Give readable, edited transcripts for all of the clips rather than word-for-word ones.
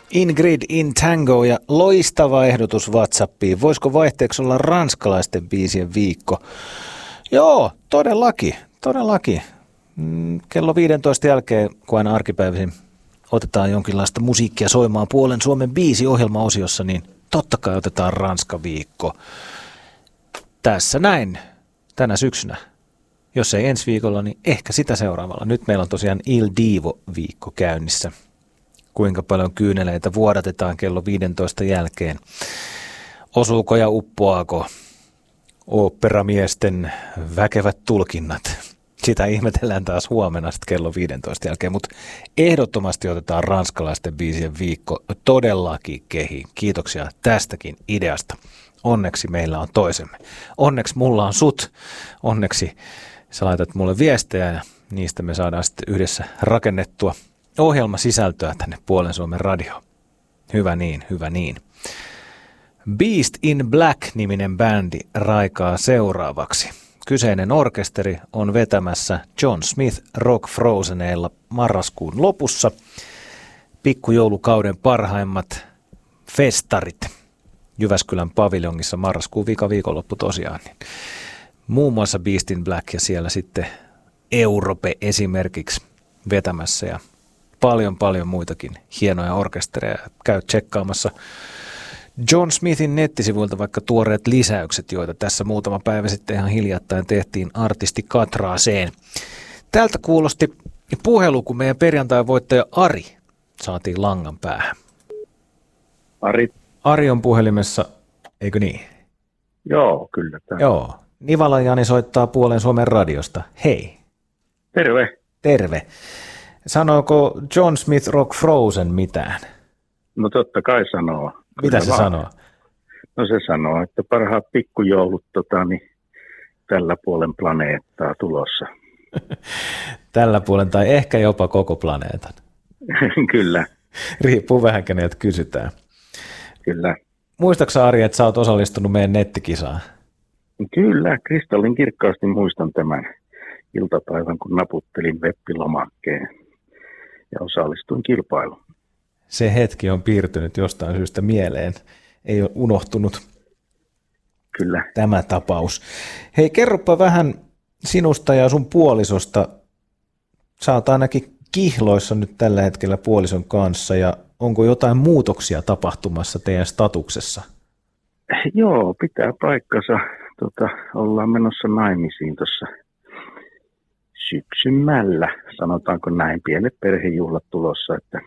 Ingrid in Tango ja loistava ehdotus WhatsAppiin. Voisiko vaihteeksi olla ranskalaisten biisien viikko? Joo, todellakin. Kello 15 jälkeen, kun aina arkipäivisin otetaan jonkinlaista musiikkia soimaan puolen Suomen biisiohjelmaosiossa, niin totta kai otetaan Ranska-viikko. Tässä näin, tänä syksynä. Jos ei ensi viikolla, niin ehkä sitä seuraavalla. Nyt meillä on tosiaan Il Divo-viikko käynnissä. Kuinka paljon kyyneleitä vuodatetaan kello 15 jälkeen. Osuuko ja uppoaako oopperamiesten väkevät tulkinnat? Sitä ihmetellään taas huomenna sitten kello 15 jälkeen, mutta ehdottomasti otetaan ranskalaisten biisien viikko todellakin kehiin. Kiitoksia tästäkin ideasta. Onneksi meillä on toisemme. Onneksi mulla on sut. Onneksi sä laitat mulle viestejä ja niistä me saadaan sitten yhdessä rakennettua ohjelmasisältöä tänne Puolen Suomen radioon. Hyvä niin. Beast in Black-niminen bändi raikaa seuraavaksi. Kyseinen orkesteri on vetämässä John Smith Rock Frozeneilla marraskuun lopussa. Pikkujoulukauden parhaimmat festarit Jyväskylän paviljongissa marraskuun viikonloppu tosiaan. Niin muun muassa Beast in Black ja siellä sitten Europe esimerkiksi vetämässä ja paljon muitakin hienoja orkestereja. Käy tsekkaamassa John Smithin nettisivuilta vaikka tuoreet lisäykset, joita tässä muutama päivä sitten ihan hiljattain tehtiin artisti Katraaseen. Tältä kuulosti puhelu, kun meidän perjantain voittaja Ari saatiin langan päähän. Ari on puhelimessa, eikö niin? Joo, kyllä. Joo. Nivala Jani soittaa Puolen Suomen radiosta. Hei. Terve. Sanooko John Smith Rock Frozen mitään? No totta kai sanoo. Mitä se sanoo? No se sanoo, että parhaat pikkujoulut niin tällä puolen planeettaa tulossa. Tällä puolen tai ehkä jopa koko planeetan. Kyllä. Riippuu vähän keneltä kysytään. Kyllä. Muistaaksä Ari, että sä oot osallistunut meidän nettikisaan? Kyllä, kristallin kirkkaasti muistan tämän iltapäivän, kun naputtelin web-lomakkeen ja osallistuin kilpailuun. Se hetki on piirtynyt jostain syystä mieleen. Ei ole unohtunut. Kyllä. Tämä tapaus. Hei, kerropa vähän sinusta ja sun puolisosta. Sä oot ainakin kihloissa nyt tällä hetkellä puolison kanssa, ja onko jotain muutoksia tapahtumassa teidän statuksessa? Joo, pitää paikkansa. Ollaan menossa naimisiin tuossa syksymällä, sanotaanko näin, pienet perhejuhlat tulossa, että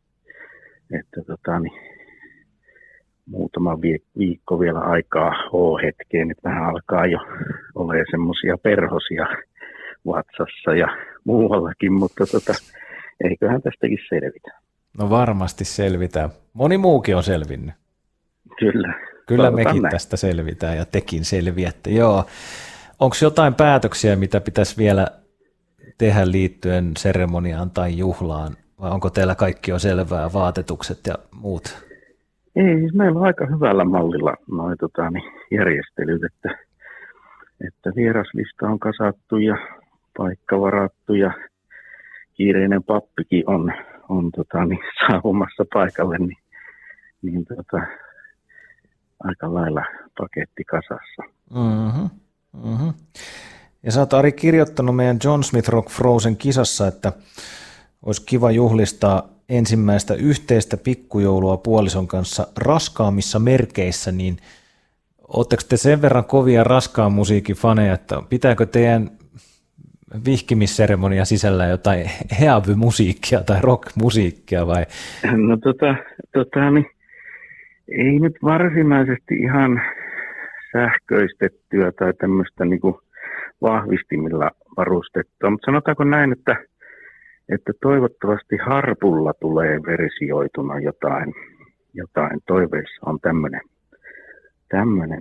muutama viikko vielä aikaa hetkeen, että vähän alkaa jo olemaan semmoisia perhosia WhatsAppissa ja muuallakin, mutta eiköhän tästäkin selvitä. No varmasti selvitään. Moni muukin on selvinnyt. Kyllä mekin näin. Tästä selvitään ja tekin selviätte. Joo. Onko jotain päätöksiä, mitä pitäisi vielä tehdä liittyen seremoniaan tai juhlaan? Vai onko teillä kaikki jo selvää, vaatetukset ja muut? Ei, siis meillä on aika hyvällä mallilla noi järjestelyt, että vieraslista on kasattu ja paikka varattu ja kiireinen pappikin on saapumassa paikalle, niin aika lailla paketti kasassa. Mm-hmm. Ja sä oot Ari kirjoittanut meidän John Smith Rock Frozen kisassa, että olisi kiva juhlistaa ensimmäistä yhteistä pikkujoulua puolison kanssa raskaammissa merkeissä, niin ootteko te sen verran kovia raskaan musiikin faneja, että pitääkö teidän vihkimisseremonia sisällä jotain heavy-musiikkia tai rock-musiikkia vai? No ei nyt varsinaisesti ihan sähköistettyä tai tämmöistä niinku vahvistimilla varustettua, mutta sanotaanko näin, että toivottavasti harpulla tulee versioituna jotain. Toiveissa on tämmöinen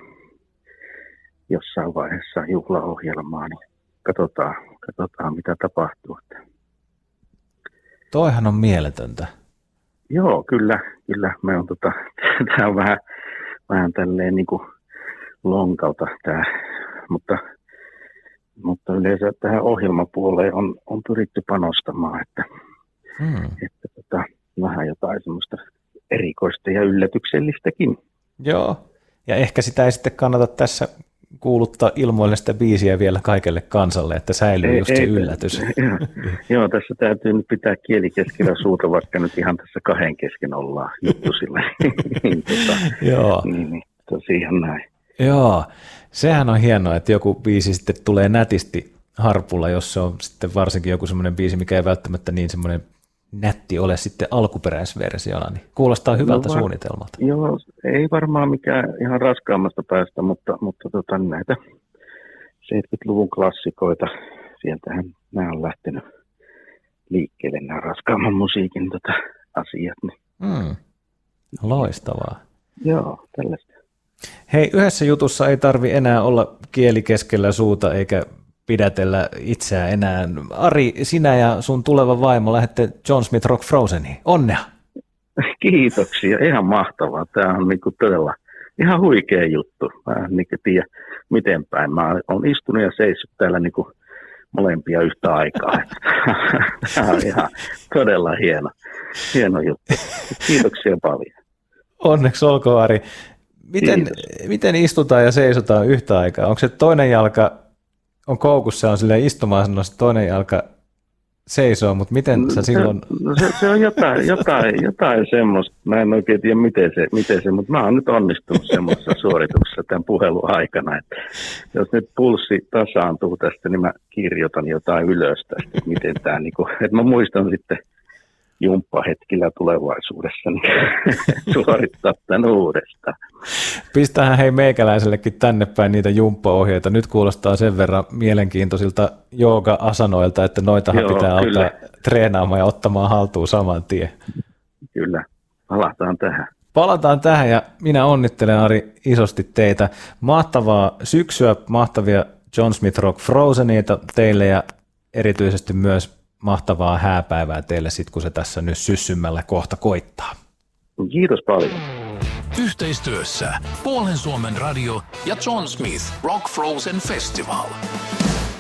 jossain vaiheessa juhlaohjelmaa, niin katsotaan mitä tapahtuu. Toihan on mieletöntä. Joo, kyllä. Me on tää on vähän tälleen niinku lonkalta tää, mutta yleensä tähän ohjelmapuoleen on pyritty panostamaan, että vähän jotain semmoista erikoista ja yllätyksellistäkin. Joo, ja ehkä sitä ei sitten kannata tässä kuuluttaa ilmoille sitä biisiä vielä kaikelle kansalle, että säilyy just se yllätys. Joo, tässä täytyy nyt pitää kieli keskellä suuta, vaikka nyt ihan tässä kahden kesken ollaan juttu sillä. Joo. Niin, tosiaan näin. Joo, sehän on hienoa, että joku biisi sitten tulee nätisti harpulla, jos se on sitten varsinkin joku semmoinen biisi, mikä ei välttämättä niin semmoinen nätti ole sitten alkuperäisversiona, niin kuulostaa hyvältä suunnitelmalta. Joo, ei varmaan mikään ihan raskaammasta päästä, mutta näitä 70-luvun klassikoita, sieltähän nämä on lähtenyt liikkeelle, nämä raskaamman musiikin asiat. Niin. Loistavaa. Joo, tällaista. Hei, yhdessä jutussa ei tarvi enää olla kieli keskellä suuta eikä pidätellä itseään enää. Ari, sinä ja sun tuleva vaimo lähdette John Smith Rock Frozeniin. Onnea! Kiitoksia, ihan mahtavaa. Tämä on niinku todella ihan huikea juttu. Mä en tiedä miten päin. Mä oon istunut ja seissyt täällä niinku molempia yhtä aikaa. Tämä on ihan todella hieno juttu. Kiitoksia paljon. Onneksi olkoon, Ari. Miten istutaan ja seisotaan yhtä aikaa? Onko se toinen jalka on koukussa, on silleen istumaan toinen jalka seisoo, mutta miten sä silloin... Se on jotain semmoista. Mä en oikein tiedä miten se, mutta mä oon nyt onnistunut semmoisessa suorituksessa tämän puhelun aikana, että jos nyt pulssi tasaantuu tästä, niin mä kirjoitan jotain ylös tästä, että miten tämä, että mä muistan sitten jumppahetkillä tulevaisuudessa niin suorittaa tämän uudestaan. Pistähän hei meikäläisellekin tänne päin niitä jumppaohjeita. Nyt kuulostaa sen verran mielenkiintoisilta jooga-asanoilta, että noitahan pitää alkaa treenaamaan ja ottamaan haltuun saman tien. Kyllä, palataan tähän. Palataan tähän ja minä onnittelen, Ari, isosti teitä. Mahtavaa syksyä, mahtavia John Smith Rock Frozeniita teille ja erityisesti myös mahtavaa hääpäivää teille sit, kun se tässä nyt syssymmällä kohta koittaa. Kiitos paljon. Yhteistyössä Puolen Suomen radio ja John Smith Rock Frozen Festival.